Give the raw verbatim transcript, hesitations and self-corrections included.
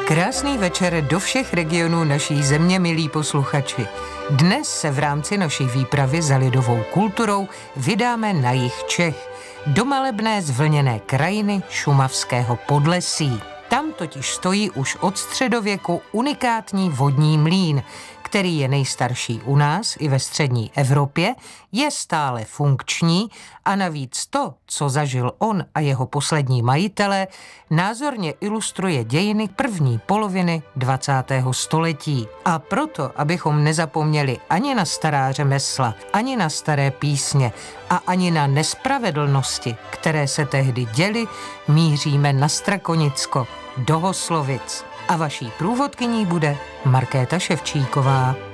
Krásný večer do všech regionů naší země, milí posluchači. Dnes se v rámci naší výpravy za lidovou kulturou vydáme na jih Čech, do malebné zvlněné krajiny šumavského Podlesí. Tam totiž stojí už od středověku unikátní vodní mlýn, který je nejstarší u nás i ve střední Evropě, je stále funkční a navíc to, co zažil on a jeho poslední majitelé, názorně ilustruje dějiny první poloviny dvacátého století. A proto, abychom nezapomněli ani na stará řemesla, ani na staré písně a ani na nespravedlnosti, které se tehdy děly, míříme na Strakonicko, do Hoslovic. A vaší průvodkyní bude Markéta Ševčíková.